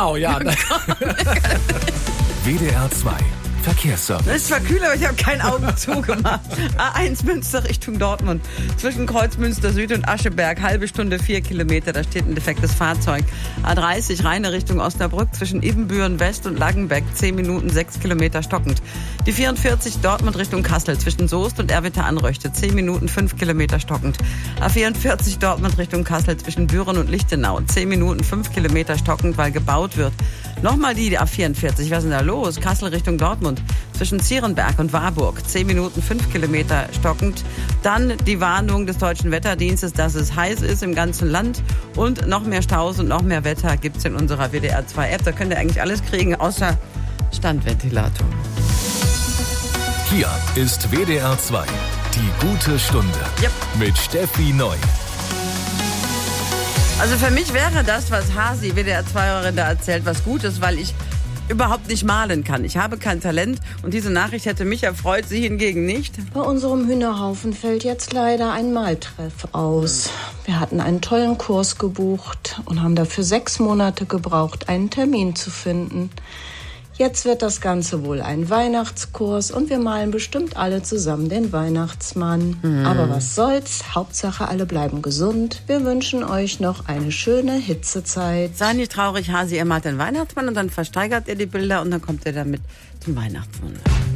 Genau, ja. WDR 2 Verkehrsservice. Es war kühl, aber ich habe kein Auge zugemacht. A1 Münster Richtung Dortmund. Zwischen Kreuzmünster Süd und Ascheberg, halbe Stunde 4 Kilometer, da steht ein defektes Fahrzeug. A30 Rheine Richtung Osnabrück, zwischen Ibbenbüren West und Langenbeck, 10 Minuten, 6 Kilometer stockend. Die 44 Dortmund Richtung Kassel, zwischen Soest und Erwitte-Anröchte, 10 Minuten, 5 Kilometer stockend. A44 Dortmund Richtung Kassel, zwischen Büren und Lichtenau, 10 Minuten, 5 Kilometer stockend, weil gebaut wird. Nochmal die A44, was ist denn da los? Kassel Richtung Dortmund, zwischen Zierenberg und Warburg, 10 Minuten, 5 Kilometer stockend. Dann die Warnung des Deutschen Wetterdienstes, dass es heiß ist im ganzen Land und noch mehr Staus und noch mehr Wetter gibt's in unserer WDR 2 App. Da könnt ihr eigentlich alles kriegen, außer Standventilator. Hier ist WDR 2, die gute Stunde. Yep. Mit Steffi Neu. Also für mich wäre das, was Hasi, WDR-2-Hörerin, da erzählt, was Gutes, weil ich überhaupt nicht malen kann. Ich habe kein Talent und diese Nachricht hätte mich erfreut, sie hingegen nicht. Bei unserem Hühnerhaufen fällt jetzt leider ein Maltreff aus. Wir hatten einen tollen Kurs gebucht und haben dafür 6 Monate gebraucht, einen Termin zu finden. Jetzt wird das Ganze wohl ein Weihnachtskurs und wir malen bestimmt alle zusammen den Weihnachtsmann. Aber was soll's, Hauptsache alle bleiben gesund. Wir wünschen euch noch eine schöne Hitzezeit. Sei nicht traurig, Hasi, ihr malt den Weihnachtsmann und dann versteigert ihr die Bilder und dann kommt ihr damit zum Weihnachtsmann.